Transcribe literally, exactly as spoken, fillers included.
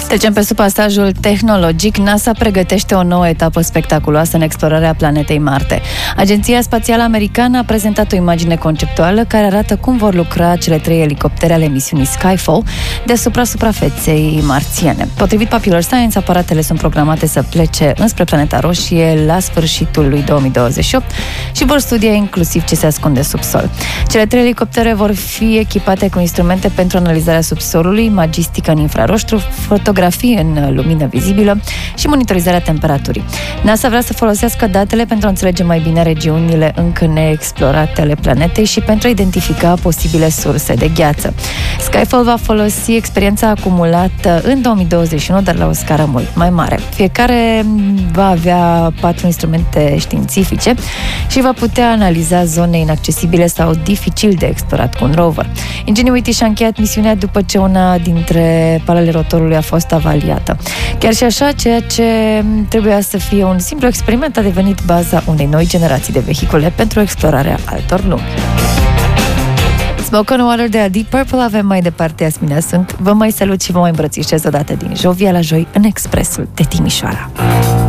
Trecem pe subpasajul tehnologic. NASA pregătește o nouă etapă spectaculoasă în explorarea planetei Marte. Agenția Spațială Americană a prezentat o imagine conceptuală care arată cum vor lucra cele trei elicoptere ale misiunii Skyfall deasupra suprafeței marțiene. Potrivit Popular Science, aparatele sunt programate să plece înspre planeta Roșie la sfârșitul lui două mii douăzeci și opt și vor studia inclusiv ce se ascunde sub sol. Cele trei elicoptere vor fi echipate cu instrumente pentru analizarea subsolului, imagistică în infraroștru, fotografii în lumină vizibilă și monitorizarea temperaturii. NASA vrea să folosească datele pentru a înțelege mai bine regiunile încă neexplorate ale planetei și pentru a identifica posibile surse de gheață. Skyfall va folosi experiența acumulată în două mii douăzeci și unu, dar la o scară mult mai mare. Fiecare va avea patru instrumente științifice și va putea analiza zone inaccesibile sau dificil de explorat cu un rover. Ingenuity și-a încheiat misiunea după ce una dintre palele rotorului a fost avaliată. Chiar și așa, ceea ce trebuia să fie un simplu experiment a devenit baza unei noi generații de vehicule pentru explorarea altor lumi. Smoke on Water de a Deep Purple. Avem mai departe Asmina Sunt. Vă mai salut și vă mai îmbrățișez odată din Jovia la Joi în Expresul de Timișoara.